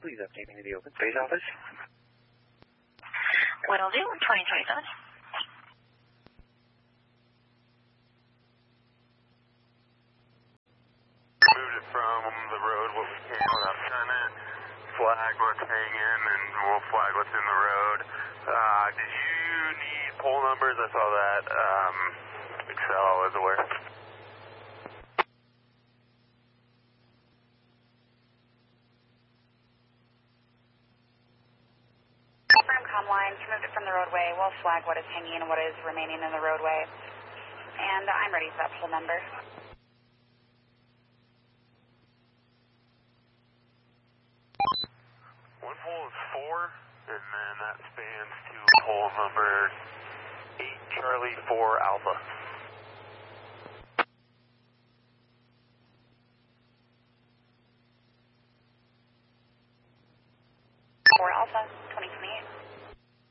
please update me to the open space office. Will do, 2027. Moved it from the road what we can without turning, flag what's hanging, and we'll flag what's in the road. Did you need pole numbers? I saw that Excel is aware. Line, moved it from the roadway. We'll flag what is hanging and what is remaining in the roadway. And I'm ready for that pole number. One pole is 4, and then that spans to pole number 8 Charlie 4 Alpha. 4 Alpha, 2028.